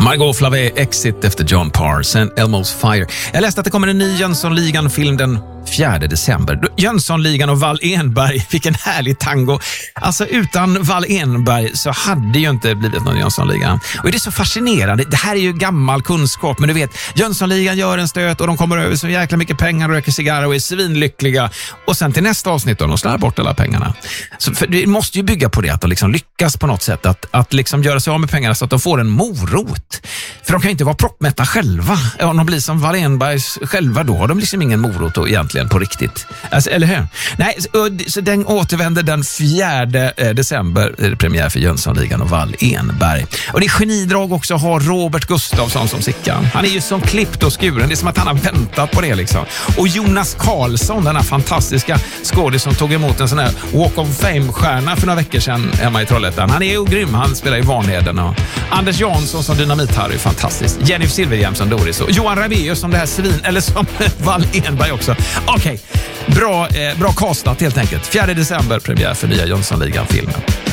Margot Flavé, Exit efter John Parr, sen Elmo's Fire. Jag läste att det kommer en ny Jönssonligan-film den 4 december. Jönssonligan och Wall Enberg, vilken härlig tango. Alltså utan Wall Enberg så hade det ju inte blivit någon Jönssonligan. Och det är så fascinerande. Det här är ju gammal kunskap, men du vet, Jönssonligan gör en stöt och de kommer över så jäkla mycket pengar och röker cigarrer och är svinlyckliga. Och sen till nästa avsnitt då, de slår bort alla pengarna. Så för det måste ju bygga på det, att de liksom lyckas på något sätt att liksom göra sig av med pengarna så att de får en morot. För de kan ju inte vara proppmätta själva. Om de blir som Wall Enbergs själva, då har de liksom ingen morot då egentligen på riktigt. Alltså, eller hur? Nej, så den återvänder den 4 december, premiär för Jönssonligan och Wall Enberg. Och det är genidrag också att ha Robert Gustafsson som Sickan. Han är ju som klippt och skuren. Det är som att han har väntat på det liksom. Och Jonas Karlsson, den här fantastiska skådis som tog emot en sån här Walk of Fame-stjärna för några veckor sedan hemma i Trollhättan. Han är ju grym, han spelar i Vanheden. Och Anders Jansson som Dynamit-Harry, fantastiskt. Jennifer Silverhjem som Doris och Johan Rabaeus som det här svin, eller som Wall Enberg också. Okej, bra castat helt enkelt. 4 december premiär för nya Jönssonligan-filmen.